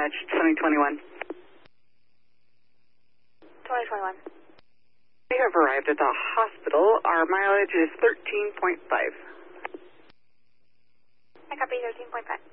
dispatch 2021. 2021. We have arrived at the hospital. Our mileage is 13.5. I copy 13.5.